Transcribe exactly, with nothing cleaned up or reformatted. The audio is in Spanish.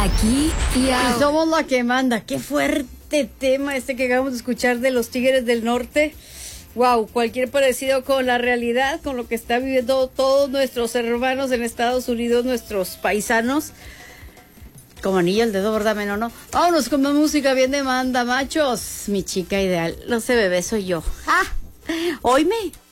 Aquí y ahora. Y somos la que manda. Qué fuerte tema este que acabamos de escuchar de los Tigres del Norte. Wow, cualquier parecido con la realidad, con lo que están viviendo todos nuestros hermanos en Estados Unidos, nuestros paisanos. Como anillo al dedo, ¿verdad, Meno? No. Vámonos con más música bien de manda, machos. Mi chica ideal. No sé, bebé, soy yo. ¡Ah! Oíme.